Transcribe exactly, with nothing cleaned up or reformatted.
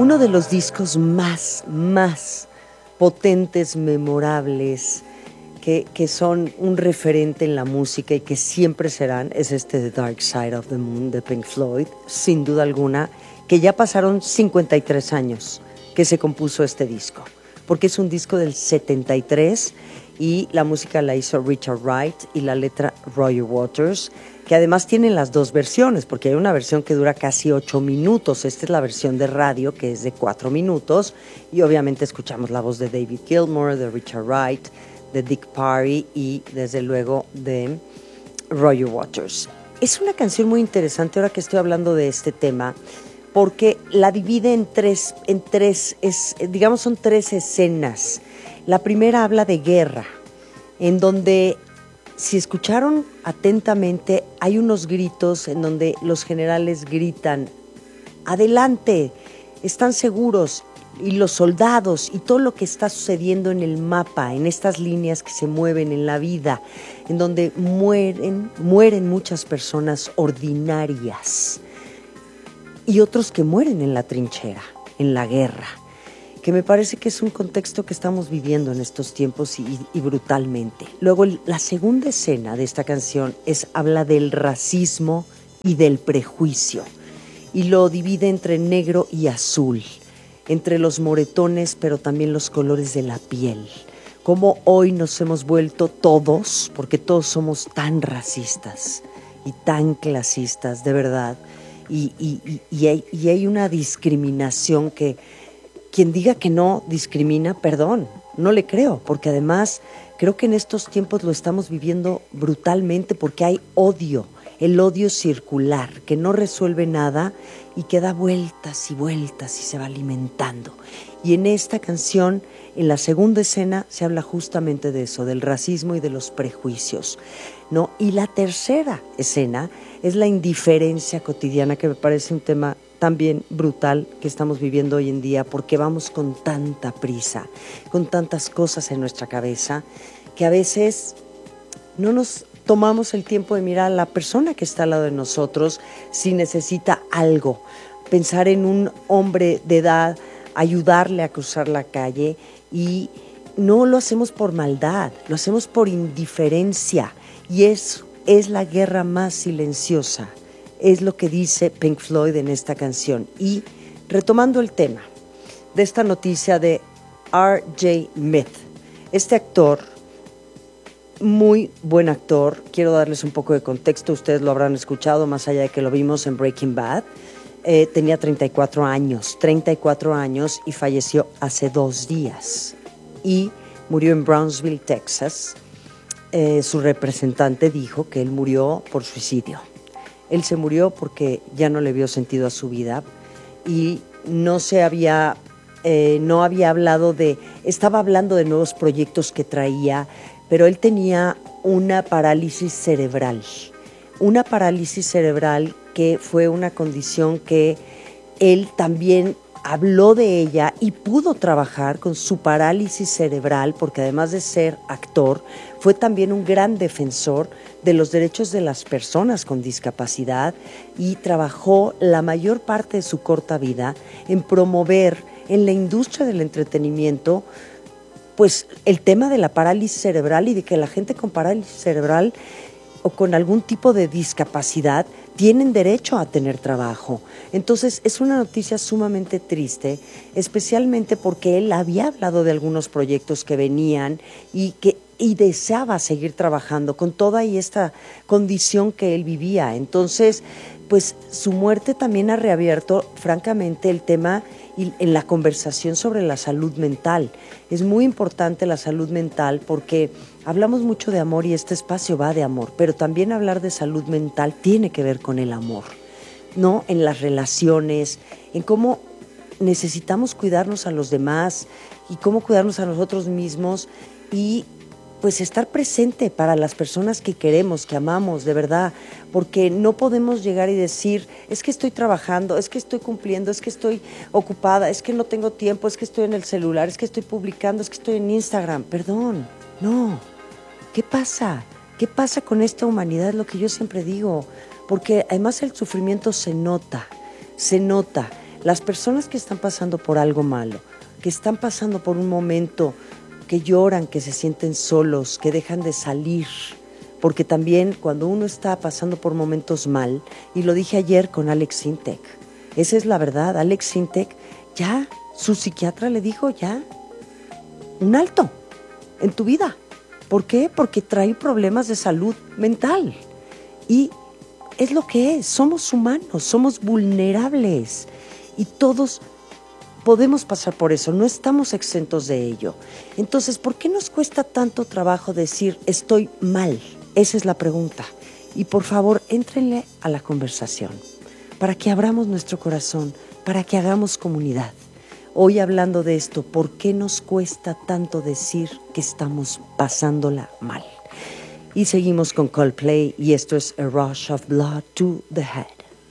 uno de los discos más, más potentes, memorables, que, que son un referente en la música y que siempre serán, es este The Dark Side of the Moon de Pink Floyd, sin duda alguna, que ya pasaron cincuenta y tres años que se compuso este disco, porque es un disco del setenta y tres y la música la hizo Richard Wright y la letra Roger Waters, que además tienen las dos versiones, porque hay una versión que dura casi ocho minutos, esta es la versión de radio que es de cuatro minutos, y obviamente escuchamos la voz de David Gilmour, de Richard Wright, de Dick Parry y desde luego de Roger Waters. Es una canción muy interesante ahora que estoy hablando de este tema, porque la divide en tres, en tres es, digamos son tres escenas. La primera habla de guerra, en donde, si escucharon atentamente, hay unos gritos en donde los generales gritan, adelante, están seguros, y los soldados y todo lo que está sucediendo en el mapa, en estas líneas que se mueven en la vida, en donde mueren, mueren muchas personas ordinarias y otros que mueren en la trinchera, en la guerra, que me parece que es un contexto que estamos viviendo en estos tiempos y, y brutalmente. Luego, la segunda escena de esta canción es, habla del racismo y del prejuicio, y lo divide entre negro y azul, entre los moretones, pero también los colores de la piel. Cómo hoy nos hemos vuelto todos, porque todos somos tan racistas y tan clasistas, de verdad, y, y, y, y, hay, y hay una discriminación que quien diga que no discrimina, perdón, no le creo, porque además creo que en estos tiempos lo estamos viviendo brutalmente, porque hay odio, el odio circular, que no resuelve nada y que da vueltas y vueltas y se va alimentando. Y en esta canción, en la segunda escena, se habla justamente de eso, del racismo y de los prejuicios, ¿no? Y la tercera escena es la indiferencia cotidiana, que me parece un tema también brutal que estamos viviendo hoy en día, porque vamos con tanta prisa, con tantas cosas en nuestra cabeza, que a veces no nos tomamos el tiempo de mirar a la persona que está al lado de nosotros si necesita algo, pensar en un hombre de edad, ayudarle a cruzar la calle, y no lo hacemos por maldad, lo hacemos por indiferencia, y es, es la guerra más silenciosa. Es lo que dice Pink Floyd en esta canción. Y retomando el tema de esta noticia de R J Smith, este actor, muy buen actor, quiero darles un poco de contexto, ustedes lo habrán escuchado, más allá de que lo vimos en Breaking Bad, eh, tenía treinta y cuatro años, treinta y cuatro años, y falleció hace dos días. Y murió en Brownsville, Texas. Eh, su representante dijo que él murió por suicidio. Él se murió porque ya no le vio sentido a su vida y no se había, eh, no había hablado de, estaba hablando de nuevos proyectos que traía, pero él tenía una parálisis cerebral, una parálisis cerebral que fue una condición que él también habló de ella y pudo trabajar con su parálisis cerebral, porque además de ser actor, fue también un gran defensor de los derechos de las personas con discapacidad y trabajó la mayor parte de su corta vida en promover en la industria del entretenimiento pues el tema de la parálisis cerebral y de que la gente con parálisis cerebral o con algún tipo de discapacidad tienen derecho a tener trabajo. Entonces es una noticia sumamente triste, especialmente porque él había hablado de algunos proyectos que venían y que y deseaba seguir trabajando con toda y esta condición que él vivía. Entonces, pues su muerte también ha reabierto, francamente, el tema y en la conversación sobre la salud mental. Es muy importante la salud mental porque hablamos mucho de amor y este espacio va de amor, pero también hablar de salud mental tiene que ver con el amor, ¿no? En las relaciones, en cómo necesitamos cuidarnos a los demás y cómo cuidarnos a nosotros mismos y pues estar presente para las personas que queremos, que amamos, de verdad, porque no podemos llegar y decir, es que estoy trabajando, es que estoy cumpliendo, es que estoy ocupada, es que no tengo tiempo, es que estoy en el celular, es que estoy publicando, es que estoy en Instagram. Perdón, no. ¿Qué pasa? ¿Qué pasa con esta humanidad? Es lo que yo siempre digo, porque además el sufrimiento se nota, se nota. Las personas que están pasando por algo malo, que están pasando por un momento, que lloran, que se sienten solos, que dejan de salir, porque también cuando uno está pasando por momentos mal, y lo dije ayer con Alex Sintek, esa es la verdad, Alex Sintek, ya, su psiquiatra le dijo ya, un alto en tu vida. ¿Por qué? Porque trae problemas de salud mental. Y es lo que es, somos humanos, somos vulnerables y todos podemos pasar por eso, no estamos exentos de ello. Entonces, ¿por qué nos cuesta tanto trabajo decir estoy mal? Esa es la pregunta. Y por favor, éntrenle a la conversación para que abramos nuestro corazón, para que hagamos comunidad. Hoy hablando de esto, ¿por qué nos cuesta tanto decir que estamos pasándola mal? Y seguimos con Coldplay y esto es A Rush of Blood to the Head.